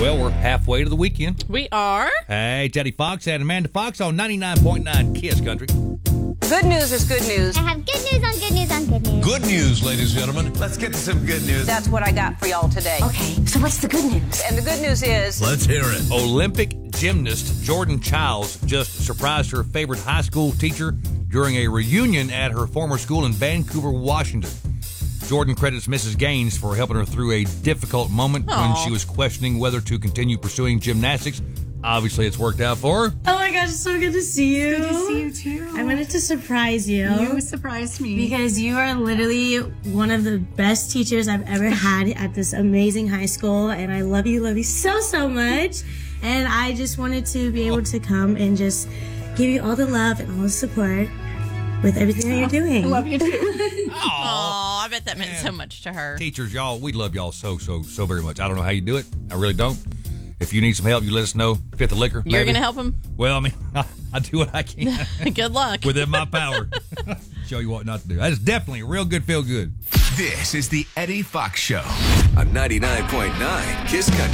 Well, we're halfway to the weekend. We are. Hey, Teddy Fox and Amanda Fox on 99.9 KISS Country. Good news is good news. I have good news on good news on good news. Good news, ladies and gentlemen. Let's get to some good news. That's what I got for y'all today. Okay, so what's the good news? And the good news is... Let's hear it. Olympic gymnast Jordan Childs just surprised her favorite high school teacher during a reunion at her former school in Vancouver, Washington. Jordan credits Mrs. Gaines for helping her through a difficult moment when she was questioning whether to continue pursuing gymnastics. Obviously, it's worked out for her. Oh my gosh, it's so good to see you. Good to see you too. I wanted to surprise you. You surprised me. Because you are literally one of the best teachers I've ever had at this amazing high school. And I love you so much. And I just wanted to be able to come and just give you all the love and all the support with everything that you're doing. I love you too. Oh, I bet that meant so much to her. Teachers, y'all, we love y'all so very much. I don't know how you do it. I really don't. If you need some help, you let us know. Fifth of liquor. You're maybe. going to help him? Well, I mean, I do what I can. Good luck. Within my power. Show you what not to do. That is definitely a real good feel good. This is the Eddie Fox Show on 99.9 KISS Country.